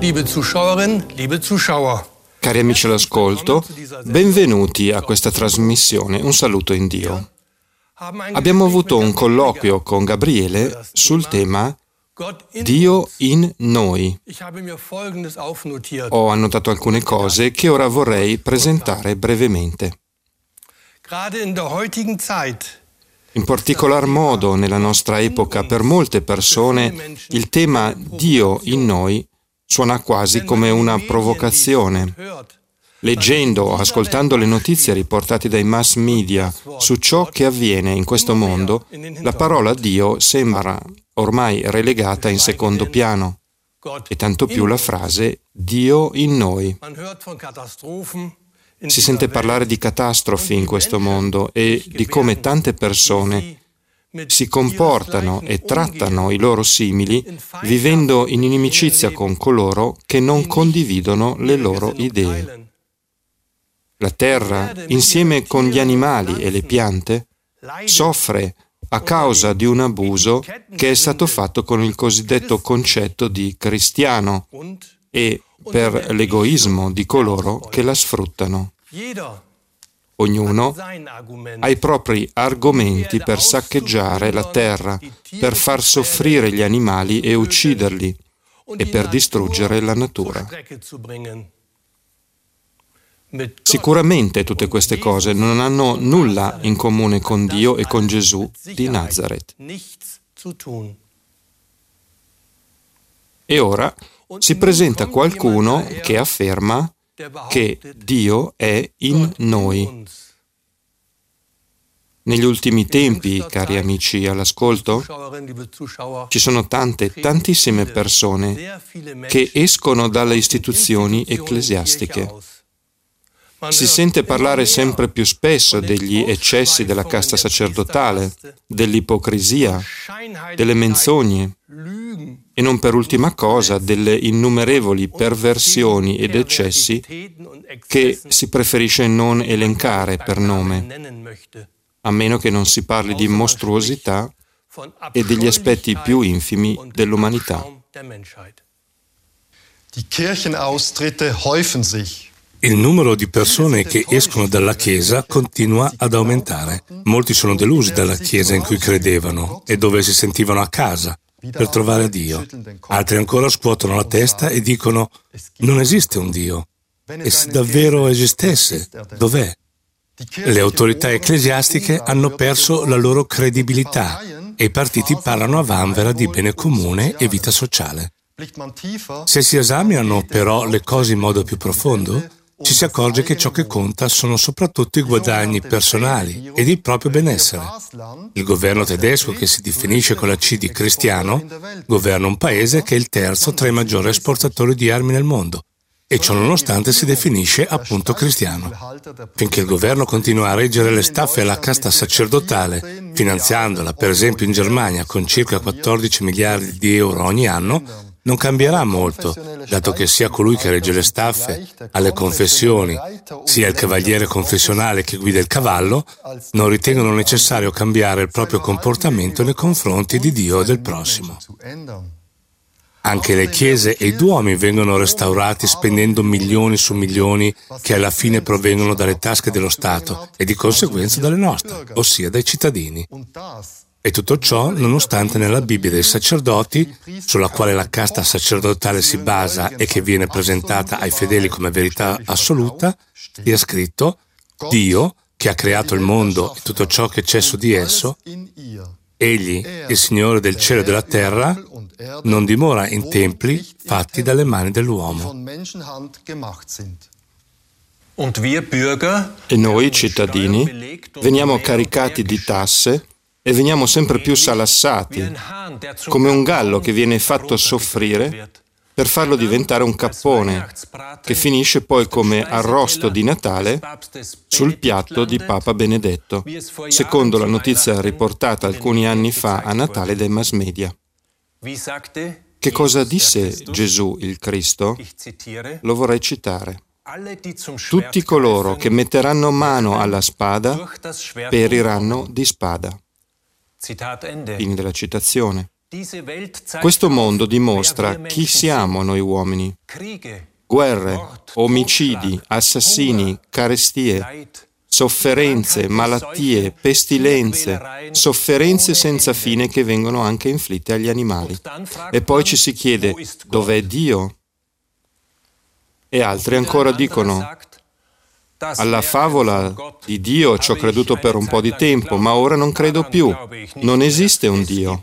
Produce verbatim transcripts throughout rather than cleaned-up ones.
liebe Zuschauerinnen, liebe Zuschauer. Cari amici all'ascolto, benvenuti a questa trasmissione. Un saluto in Dio. Abbiamo avuto un colloquio con Gabriele sul tema Dio in noi. Ho annotato alcune cose che ora vorrei presentare brevemente. In particolar modo, nella nostra epoca, per molte persone, il tema Dio in noi suona quasi come una provocazione. Leggendo o ascoltando le notizie riportate dai mass media su ciò che avviene in questo mondo, la parola Dio sembra ormai relegata in secondo piano, e tanto più la frase Dio in noi. Si sente parlare di catastrofi in questo mondo e di come tante persone si comportano e trattano i loro simili vivendo in inimicizia con coloro che non condividono le loro idee. La terra, insieme con gli animali e le piante, soffre a causa di un abuso che è stato fatto con il cosiddetto concetto di cristiano e per l'egoismo di coloro che la sfruttano. Ognuno ha i propri argomenti per saccheggiare la terra, per far soffrire gli animali e ucciderli, e per distruggere la natura. Sicuramente tutte queste cose non hanno nulla in comune con Dio e con Gesù di Nazareth. E ora si presenta qualcuno che afferma che Dio è in noi. Negli ultimi tempi, cari amici all'ascolto, ci sono tante, tantissime persone che escono dalle istituzioni ecclesiastiche. Si sente parlare sempre più spesso degli eccessi della casta sacerdotale, dell'ipocrisia, delle menzogne e non per ultima cosa delle innumerevoli perversioni ed eccessi che si preferisce non elencare per nome, a meno che non si parli di mostruosità e degli aspetti più infimi dell'umanità. Die Kirchenaustritte häufen sich. Il numero di persone che escono dalla Chiesa continua ad aumentare. Molti sono delusi dalla Chiesa in cui credevano e dove si sentivano a casa per trovare Dio. Altri ancora scuotono la testa e dicono non esiste un Dio. E se davvero esistesse, dov'è? Le autorità ecclesiastiche hanno perso la loro credibilità e i partiti parlano a vanvera di bene comune e vita sociale. Se si esaminano però le cose in modo più profondo, ci si accorge che ciò che conta sono soprattutto i guadagni personali ed il proprio benessere. Il governo tedesco, che si definisce con la C di cristiano, governa un paese che è il terzo tra i maggiori esportatori di armi nel mondo, e ciò nonostante si definisce appunto cristiano. Finché il governo continua a reggere le staffe alla casta sacerdotale, finanziandola per esempio in Germania con circa quattordici miliardi di euro ogni anno, non cambierà molto, dato che sia colui che regge le staffe alle confessioni, sia il cavaliere confessionale che guida il cavallo, non ritengono necessario cambiare il proprio comportamento nei confronti di Dio e del prossimo. Anche le chiese e i duomi vengono restaurati spendendo milioni su milioni che alla fine provengono dalle tasche dello Stato e di conseguenza dalle nostre, ossia dai cittadini. E tutto ciò nonostante nella Bibbia dei sacerdoti, sulla quale la casta sacerdotale si basa e che viene presentata ai fedeli come verità assoluta, sia scritto Dio, che ha creato il mondo e tutto ciò che c'è su di esso, Egli, il Signore del cielo e della terra, non dimora in templi fatti dalle mani dell'uomo. E noi, cittadini, veniamo caricati di tasse e veniamo sempre più salassati, come un gallo che viene fatto soffrire per farlo diventare un cappone, che finisce poi come arrosto di Natale sul piatto di Papa Benedetto, secondo la notizia riportata alcuni anni fa a Natale dai mass media. Che cosa disse Gesù il Cristo? Lo vorrei citare. Tutti coloro che metteranno mano alla spada periranno di spada. Fine della citazione. Questo mondo dimostra chi siamo noi uomini. Guerre, omicidi, assassini, carestie, sofferenze, malattie, pestilenze, sofferenze senza fine che vengono anche inflitte agli animali. E poi ci si chiede, dov'è Dio? E altri ancora dicono, alla favola di Dio ci ho creduto per un po' di tempo, ma ora non credo più. Non esiste un Dio.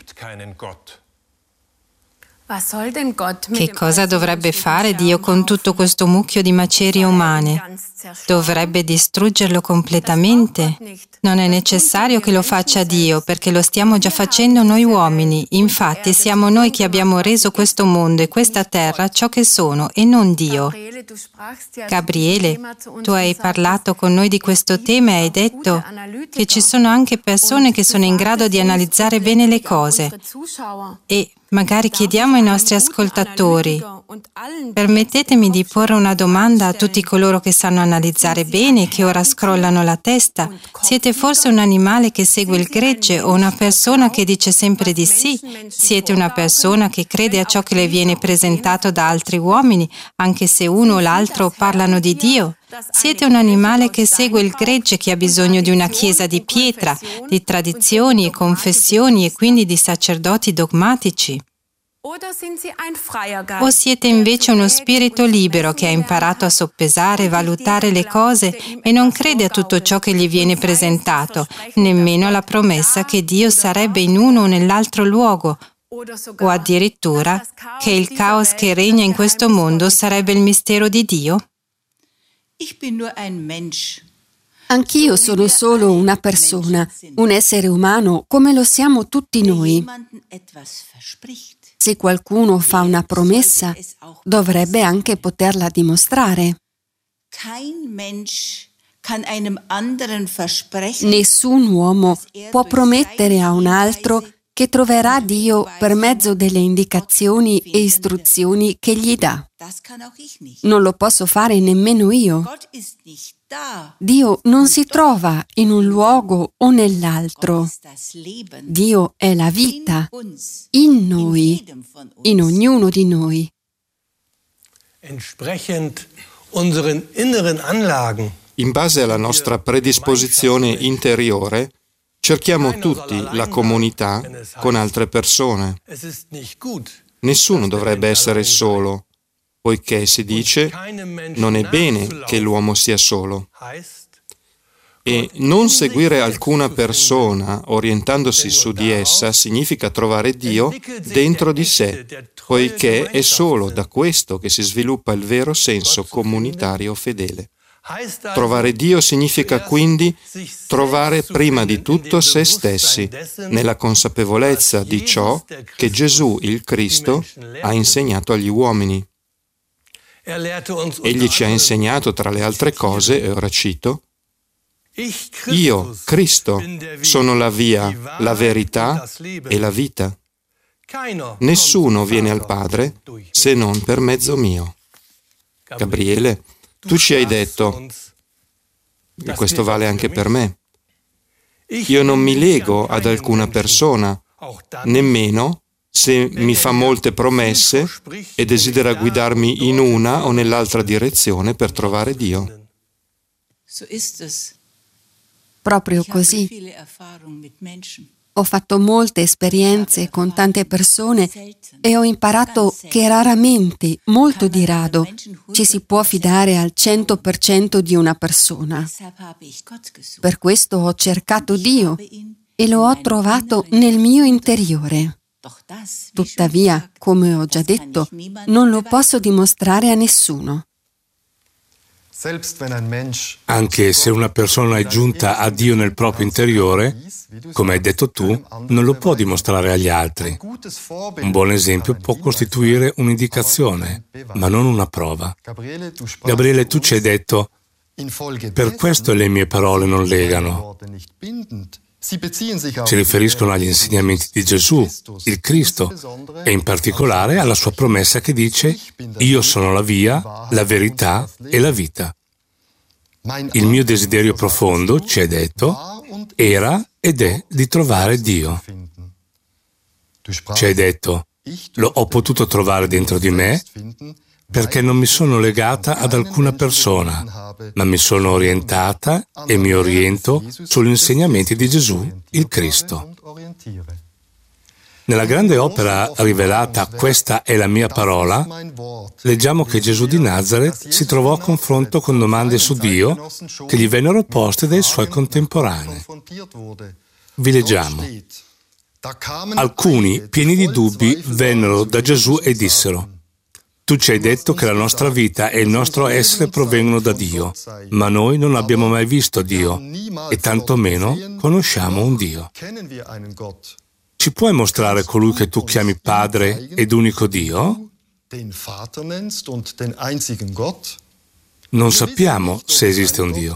Che cosa dovrebbe fare Dio con tutto questo mucchio di macerie umane? Dovrebbe distruggerlo completamente? Non è necessario che lo faccia Dio, perché lo stiamo già facendo noi uomini. Infatti siamo noi che abbiamo reso questo mondo e questa terra ciò che sono, e non Dio. Gabriele, tu hai parlato con noi di questo tema e hai detto che ci sono anche persone che sono in grado di analizzare bene le cose. E magari chiediamo ai nostri ascoltatori, permettetemi di porre una domanda a tutti coloro che sanno analizzare bene e che ora scrollano la testa. Siete forse un animale che segue il gregge o una persona che dice sempre di sì? Siete una persona che crede a ciò che le viene presentato da altri uomini, anche se uno o l'altro parlano di Dio? Siete un animale che segue il gregge, che ha bisogno di una chiesa di pietra, di tradizioni e confessioni e quindi di sacerdoti dogmatici? O siete invece uno spirito libero che ha imparato a soppesare e valutare le cose e non crede a tutto ciò che gli viene presentato, nemmeno alla promessa che Dio sarebbe in uno o nell'altro luogo, o addirittura che il caos che regna in questo mondo sarebbe il mistero di Dio? Anch'io sono solo una persona, un essere umano come lo siamo tutti noi. Se qualcuno fa una promessa, dovrebbe anche poterla dimostrare. Nessun uomo può promettere a un altro che troverà Dio per mezzo delle indicazioni e istruzioni che gli dà. Non lo posso fare nemmeno io. Dio non si trova in un luogo o nell'altro. Dio è la vita in noi, in ognuno di noi. In base alla nostra predisposizione interiore, cerchiamo tutti la comunità con altre persone. Nessuno dovrebbe essere solo, poiché si dice non è bene che l'uomo sia solo. E non seguire alcuna persona orientandosi su di essa significa trovare Dio dentro di sé, poiché è solo da questo che si sviluppa il vero senso comunitario fedele. Trovare Dio significa quindi trovare prima di tutto se stessi, nella consapevolezza di ciò che Gesù, il Cristo, ha insegnato agli uomini. Egli ci ha insegnato, tra le altre cose, e ora cito, io, Cristo, sono la via, la verità e la vita. Nessuno viene al Padre se non per mezzo mio. Gabriele, tu ci hai detto, e questo vale anche per me, io non mi lego ad alcuna persona, nemmeno se mi fa molte promesse e desidera guidarmi in una o nell'altra direzione per trovare Dio. Proprio così. Ho fatto molte esperienze con tante persone e ho imparato che raramente, molto di rado, ci si può fidare al cento per cento di una persona. Per questo ho cercato Dio e lo ho trovato nel mio interiore. Tuttavia, come ho già detto, non lo posso dimostrare a nessuno. Anche se una persona è giunta a Dio nel proprio interiore, come hai detto tu, non lo può dimostrare agli altri. Un buon esempio può costituire un'indicazione, ma non una prova. Gabriele, tu ci hai detto, per questo le mie parole non legano. Si riferiscono agli insegnamenti di Gesù, il Cristo, e in particolare alla sua promessa che dice «Io sono la via, la verità e la vita». Il mio desiderio profondo, ci hai detto, era ed è di trovare Dio. Ci hai detto, lo ho potuto trovare dentro di me perché non mi sono legata ad alcuna persona, ma mi sono orientata e mi oriento sugli insegnamenti di Gesù, il Cristo. Nella grande opera rivelata "Questa è la mia parola", leggiamo che Gesù di Nazareth si trovò a confronto con domande su Dio che gli vennero poste dai suoi contemporanei. Vi leggiamo. Alcuni, pieni di dubbi, vennero da Gesù e dissero: «Tu ci hai detto che la nostra vita e il nostro essere provengono da Dio, ma noi non abbiamo mai visto Dio e tantomeno conosciamo un Dio. Ci puoi mostrare colui che tu chiami Padre ed unico Dio? Non sappiamo se esiste un Dio».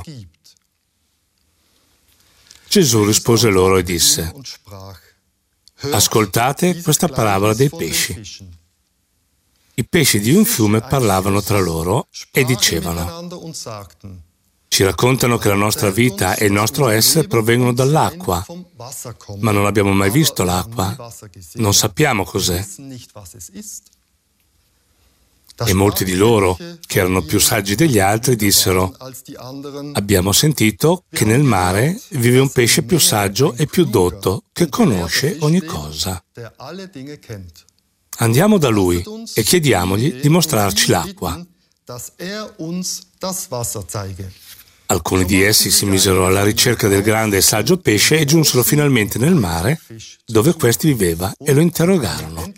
Gesù rispose loro e disse: «Ascoltate questa parabola dei pesci. I pesci di un fiume parlavano tra loro e dicevano: ci raccontano che la nostra vita e il nostro essere provengono dall'acqua, ma non abbiamo mai visto l'acqua, non sappiamo cos'è». E molti di loro, che erano più saggi degli altri, dissero: «Abbiamo sentito che nel mare vive un pesce più saggio e più dotto, che conosce ogni cosa. Andiamo da lui e chiediamogli di mostrarci l'acqua». Alcuni di essi si misero alla ricerca del grande e saggio pesce e giunsero finalmente nel mare, dove questi viveva, e lo interrogarono.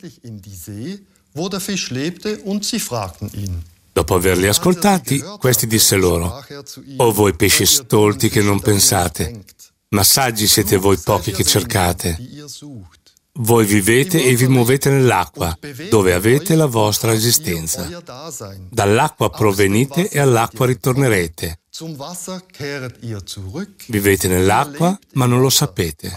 Dopo averli ascoltati, questi disse loro: «O voi pesci stolti che non pensate, ma saggi siete voi pochi che cercate. Voi vivete e vi muovete nell'acqua, dove avete la vostra esistenza. Dall'acqua provenite e all'acqua ritornerete. Vivete nell'acqua, ma non lo sapete.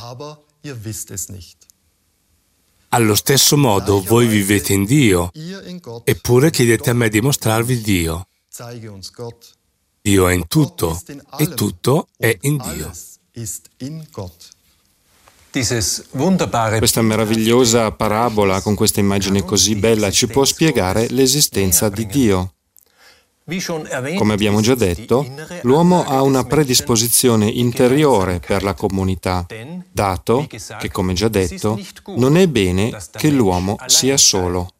Allo stesso modo voi vivete in Dio, eppure chiedete a me di mostrarvi Dio. Dio è in tutto, e tutto è in Dio». Questa meravigliosa parabola, con questa immagine così bella, ci può spiegare l'esistenza di Dio. Come abbiamo già detto, l'uomo ha una predisposizione interiore per la comunità, dato che, come già detto, non è bene che l'uomo sia solo.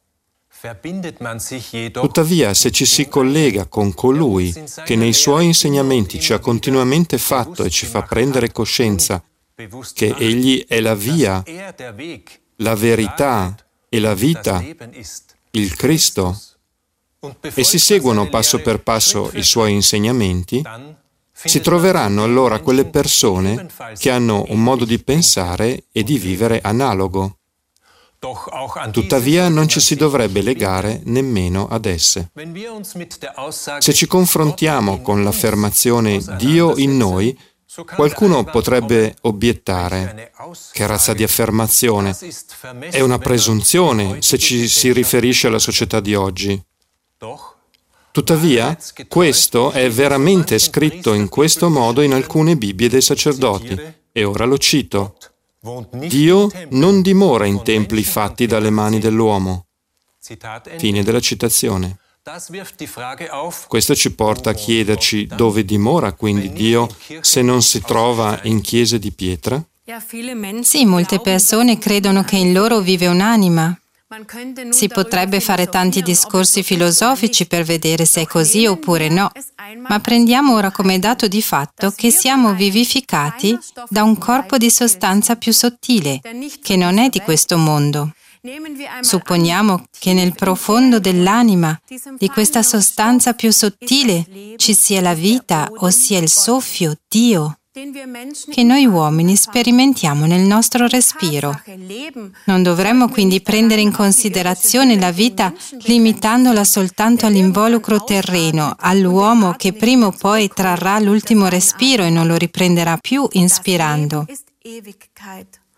Tuttavia, se ci si collega con colui che nei suoi insegnamenti ci ha continuamente fatto e ci fa prendere coscienza che Egli è la via, la verità e la vita, il Cristo, e si seguono passo per passo i Suoi insegnamenti, si troveranno allora quelle persone che hanno un modo di pensare e di vivere analogo. Tuttavia non ci si dovrebbe legare nemmeno ad esse. Se ci confrontiamo con l'affermazione «Dio in noi», qualcuno potrebbe obiettare: che razza di affermazione? È una presunzione se ci si riferisce alla società di oggi. Tuttavia, questo è veramente scritto in questo modo in alcune Bibbie dei sacerdoti, e ora lo cito: Dio non dimora in templi fatti dalle mani dell'uomo. Fine della citazione. Questo ci porta a chiederci dove dimora quindi Dio se non si trova in chiese di pietra? Sì, molte persone credono che in loro vive un'anima. Si potrebbe fare tanti discorsi filosofici per vedere se è così oppure no, ma prendiamo ora come dato di fatto che siamo vivificati da un corpo di sostanza più sottile, che non è di questo mondo. Supponiamo che nel profondo dell'anima, di questa sostanza più sottile, ci sia la vita, ossia il soffio, Dio, che noi uomini sperimentiamo nel nostro respiro. Non dovremmo quindi prendere in considerazione la vita limitandola soltanto all'involucro terreno, all'uomo che prima o poi trarrà l'ultimo respiro e non lo riprenderà più inspirando.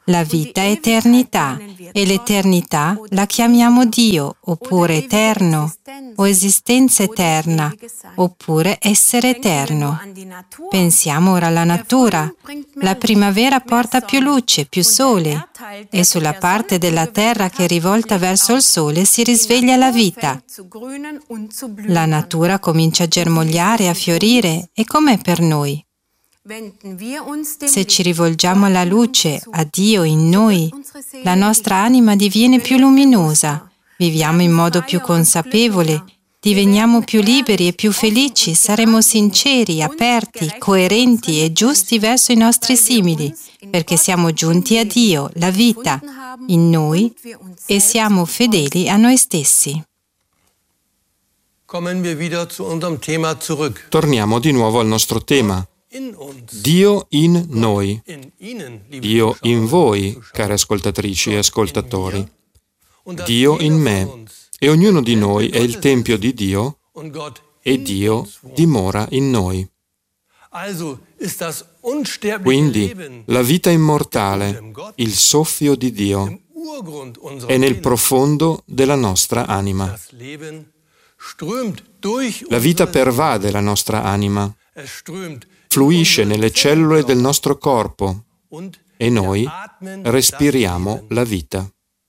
La vita è eternità e l'eternità la chiamiamo Dio, oppure eterno, o esistenza eterna, oppure essere eterno. Pensiamo ora alla natura. La primavera porta più luce, più sole, e sulla parte della terra che è rivolta verso il sole si risveglia la vita. La natura comincia a germogliare, a fiorire, e com'è per noi? Se ci rivolgiamo alla luce, a Dio in noi, la nostra anima diviene più luminosa, viviamo in modo più consapevole, diveniamo più liberi e più felici, saremo sinceri, aperti, coerenti e giusti verso i nostri simili, perché siamo giunti a Dio, la vita, in noi, e siamo fedeli a noi stessi. Torniamo di nuovo al nostro tema. Dio in noi, Dio in voi, care ascoltatrici e ascoltatori, Dio in me, e ognuno di noi è il tempio di Dio e Dio dimora in noi. Quindi la vita immortale, il soffio di Dio, è nel profondo della nostra anima. La vita pervade la nostra anima, fluisce nelle cellule del nostro corpo e noi respiriamo la vita.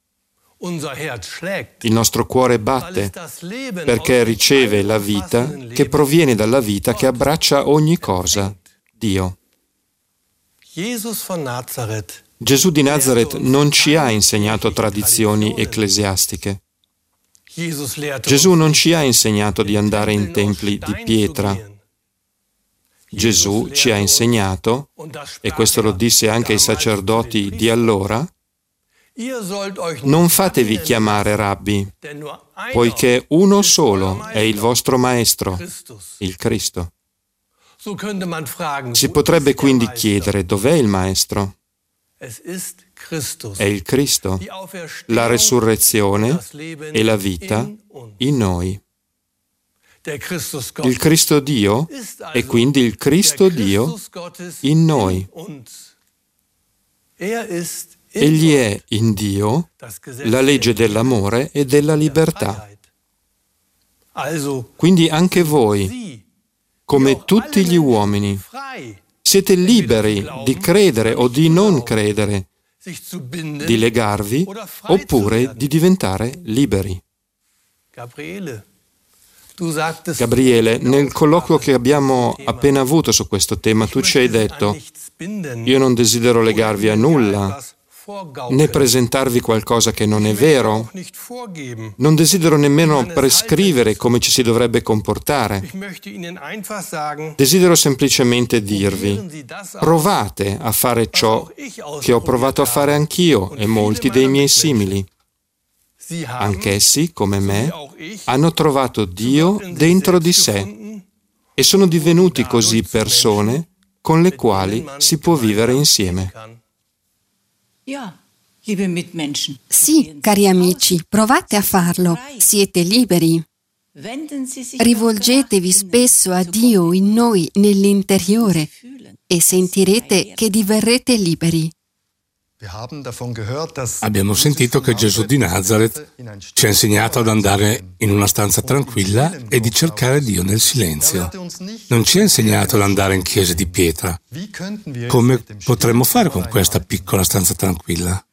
Il nostro cuore batte perché riceve la vita che proviene dalla vita che abbraccia ogni cosa, Dio. Gesù di Nazaret non ci ha insegnato tradizioni ecclesiastiche. Gesù non ci ha insegnato di andare in templi di pietra. Gesù ci ha insegnato, e questo lo disse anche ai sacerdoti di allora, non fatevi chiamare rabbi, poiché uno solo è il vostro maestro, il Cristo. Si potrebbe quindi chiedere dov'è il maestro? È il Cristo, la resurrezione e la vita in noi. Il Cristo Dio è quindi il Cristo Dio in noi. Egli è in Dio la legge dell'amore e della libertà. Quindi anche voi, come tutti gli uomini, siete liberi di credere o di non credere, di legarvi oppure di diventare liberi. Gabriele, nel colloquio che abbiamo appena avuto su questo tema, tu ci hai detto: io non desidero legarvi a nulla, né presentarvi qualcosa che non è vero. Non desidero nemmeno prescrivere come ci si dovrebbe comportare. Desidero semplicemente dirvi: provate a fare ciò che ho provato a fare anch'io e molti dei miei simili. Anch'essi, come me, hanno trovato Dio dentro di sé e sono divenuti così persone con le quali si può vivere insieme. Sì, cari amici, provate a farlo. Siete liberi. Rivolgetevi spesso a Dio in noi, nell'interiore, e sentirete che diverrete liberi. Abbiamo sentito che Gesù di Nazaret ci ha insegnato ad andare in una stanza tranquilla e di cercare Dio nel silenzio. Non ci ha insegnato ad andare in chiese di pietra. Come potremmo fare con questa piccola stanza tranquilla?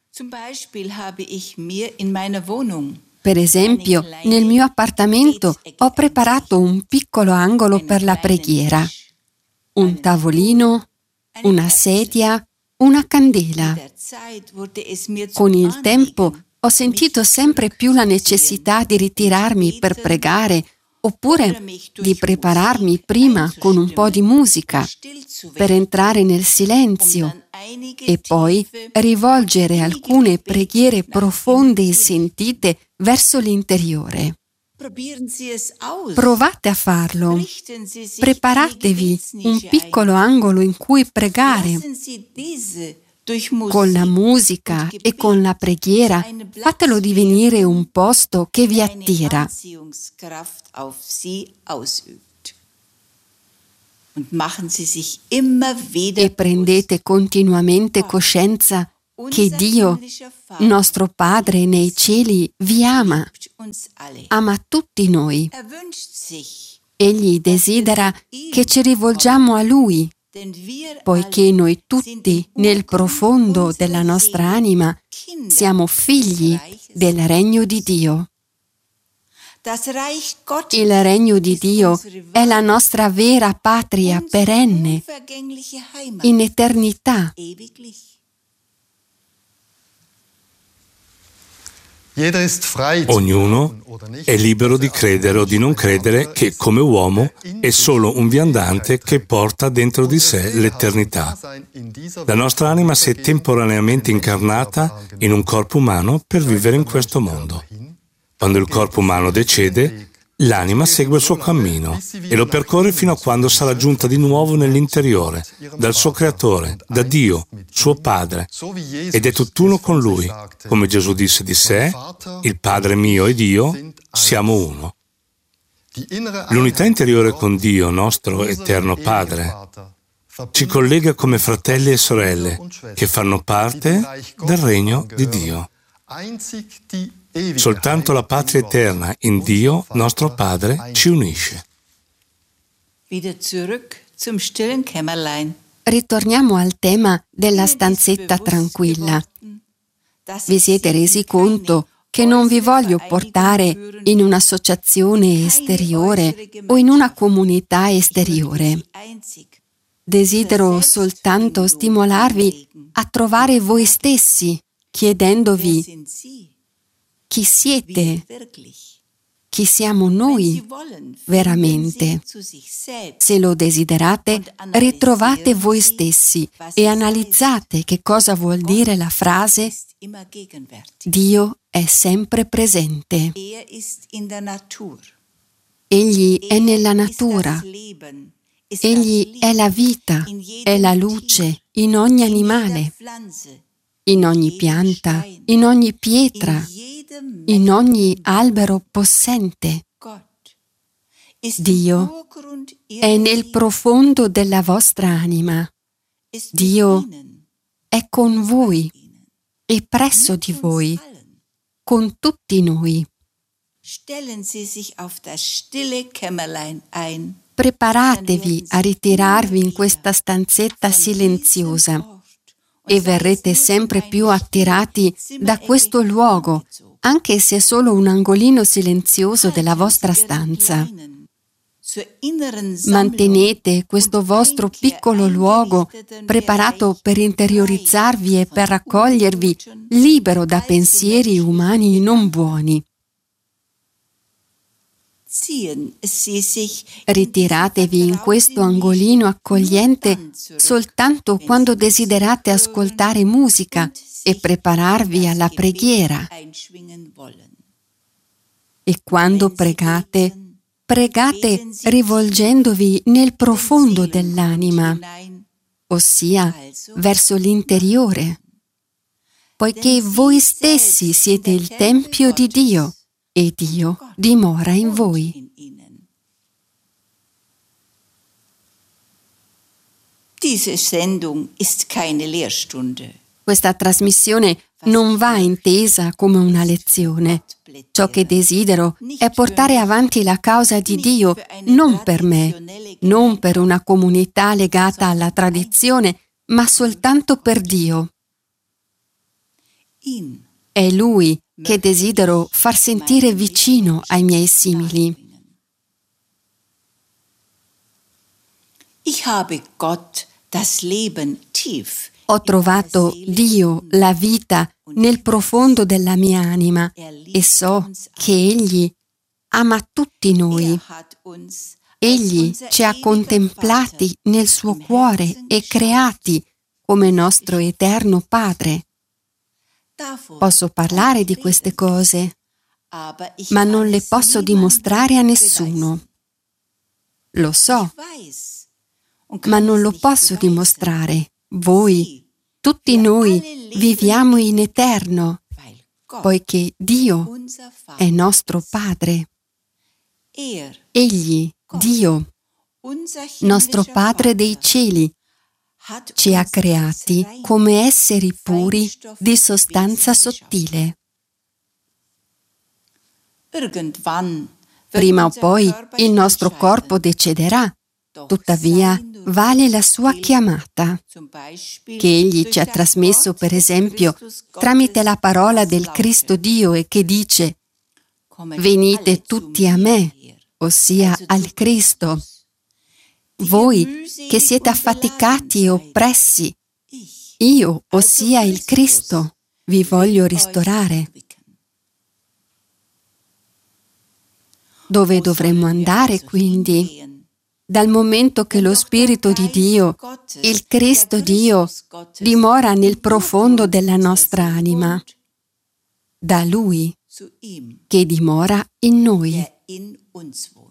Per esempio, nel mio appartamento ho preparato un piccolo angolo per la preghiera, un tavolino, una sedia, una candela. Con il tempo ho sentito sempre più la necessità di ritirarmi per pregare, oppure di prepararmi prima con un po' di musica per entrare nel silenzio e poi rivolgere alcune preghiere profonde e sentite verso l'interiore. Provate a farlo. Preparatevi un piccolo angolo in cui pregare. Con la musica e con la preghiera fatelo divenire un posto che vi attira. E prendete continuamente coscienza che Dio, nostro Padre nei cieli, vi ama, ama tutti noi. Egli desidera che ci rivolgiamo a Lui, poiché noi tutti, nel profondo della nostra anima, siamo figli del regno di Dio. Il regno di Dio è la nostra vera patria perenne, in eternità. Ognuno è libero di credere o di non credere che, come uomo, è solo un viandante che porta dentro di sé l'eternità. La nostra anima si è temporaneamente incarnata in un corpo umano per vivere in questo mondo. Quando il corpo umano decede, l'anima segue il suo cammino e lo percorre fino a quando sarà giunta di nuovo nell'interiore, dal suo creatore, da Dio, suo Padre, ed è tutt'uno con Lui. Come Gesù disse di sé, il Padre mio ed io siamo uno. L'unità interiore con Dio, nostro eterno Padre, ci collega come fratelli e sorelle che fanno parte del regno di Dio. Soltanto la patria eterna in Dio, nostro Padre, ci unisce. Ritorniamo al tema della stanzetta tranquilla. Vi siete resi conto che non vi voglio portare in un'associazione esteriore o in una comunità esteriore. Desidero soltanto stimolarvi a trovare voi stessi, chiedendovi chi siete, chi siamo noi veramente. Se lo desiderate, ritrovate voi stessi e analizzate che cosa vuol dire la frase Dio è sempre presente. Egli è nella natura. Egli è la vita, è la luce in ogni animale, in ogni pianta, in ogni pietra, in ogni albero possente. Dio è nel profondo della vostra anima. Dio è con voi e presso di voi, con tutti noi. Preparatevi a ritirarvi in questa stanzetta silenziosa e verrete sempre più attirati da questo luogo, anche se è solo un angolino silenzioso della vostra stanza. Mantenete questo vostro piccolo luogo preparato per interiorizzarvi e per raccogliervi, libero da pensieri umani non buoni. Ritiratevi in questo angolino accogliente soltanto quando desiderate ascoltare musica e prepararvi alla preghiera. E quando pregate, pregate rivolgendovi nel profondo dell'anima, ossia verso l'interiore, poiché voi stessi siete il tempio di Dio e Dio dimora in voi. Questa trasmissione non va intesa come una lezione. Ciò che desidero è portare avanti la causa di Dio non per me, non per una comunità legata alla tradizione, ma soltanto per Dio. È Lui che desidero far sentire vicino ai miei simili. Ho trovato Dio, la vita, nel profondo della mia anima e so che Egli ama tutti noi. Egli ci ha contemplati nel suo cuore e creati come nostro eterno Padre. Posso parlare di queste cose, ma non le posso dimostrare a nessuno. Lo so, ma non lo posso dimostrare. Voi, tutti noi, viviamo in eterno, poiché Dio è nostro Padre. Egli, Dio, nostro Padre dei cieli, ci ha creati come esseri puri di sostanza sottile. Prima o poi il nostro corpo decederà, tuttavia vale la sua chiamata, che Egli ci ha trasmesso, per esempio, tramite la parola del Cristo Dio e che dice: venite tutti a me, ossia al Cristo. Voi che siete affaticati e oppressi, io, ossia il Cristo, vi voglio ristorare. Dove dovremmo andare quindi? Dal momento che lo Spirito di Dio, il Cristo Dio, dimora nel profondo della nostra anima, da Lui che dimora in noi.